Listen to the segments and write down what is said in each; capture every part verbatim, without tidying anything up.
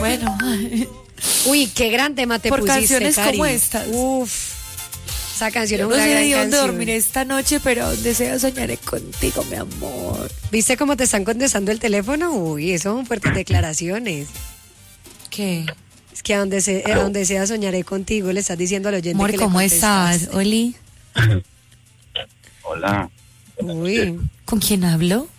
Bueno. Uy, qué gran tema te Por pusiste, canciones Cari. como estas. Uf, esa canción Yo es no una sé gran de dónde canción. dormiré esta noche, pero deseo soñaré contigo, mi amor. ¿Viste cómo te están contestando el teléfono? Uy, eso son fuertes declaraciones. ¿Qué? Es que a donde, se, a donde sea soñaré contigo, le estás diciendo al oyente Amor, que le ¿cómo estás, contestaste. Oli? Hola. Uy, ¿Con quién hablo?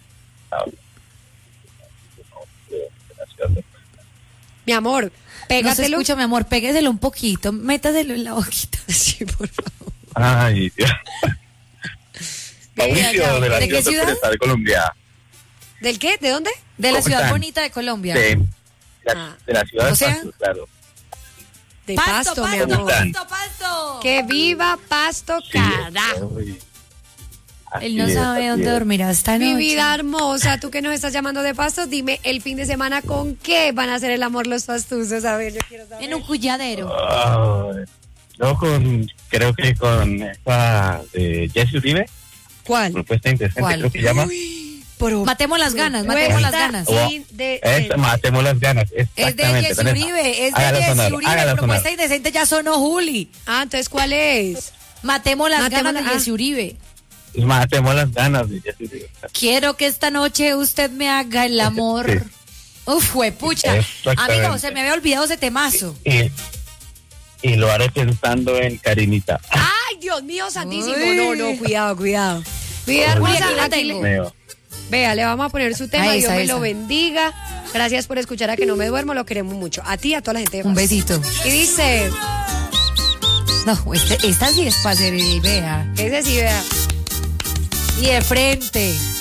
mi amor, No se pégatelo. escucha, mi amor, pégueselo un poquito, métaselo en la boquita. Sí, por favor. Ay, Dios. Mauricio, de la ¿De qué ciudad ciudad? occidental de Colombia. ¿Del qué? ¿De dónde? De la ¿Cómo ciudad están? bonita de Colombia. De, la, Ah. de la ciudad O de sea, Pasto, claro. De Pasto, mi pasto, amor. están? pasto, pasto. Que viva Pasto, Sí, carajo. uy. Así Él no es, sabe así dónde es. dormirá esta Mi noche. vida hermosa, tú que nos estás llamando de Pasto, dime el fin de semana con qué van a hacer el amor los pastusos. A ver, yo quiero saber. En un culladero. Ay, yo con, creo que con esta de Jesse Uribe, ¿Cuál? propuesta indecente, ¿Cuál? creo que llama. Pro- Matemos las ganas, matemos las propuesta ganas. indecente. Es, matemos las ganas. Es de Exactamente, Jessy con esa. Uribe, es de Hágala Jessy sonar, Uribe. hágala Propuesta sonar. indecente ya sonó, Juli. Ah, entonces, ¿cuál es? Matemos las Matemos ganas la- de Jessy Uribe. Matemos las ganas de Jesse Uribe. Quiero que esta noche usted me haga el amor. Sí. Uf, pucha. Exactamente. Amigo, se me había olvidado ese temazo. Y, y lo haré pensando en Karinita. Ay, Dios mío, santísimo. Uy. No, no, cuidado, cuidado. Vida Uy, hermosa, aquí la aquí tengo. le- Mío. Vea, le vamos a poner su tema. Ah, Dios esa, me esa. lo bendiga. Gracias por escuchar a Que No Me Duermo. Lo queremos mucho. A ti y a toda la gente de Un Pasto. besito. Y dice, No, este- esta sí es para hacer el vea. ese sí, vea. Y de frente.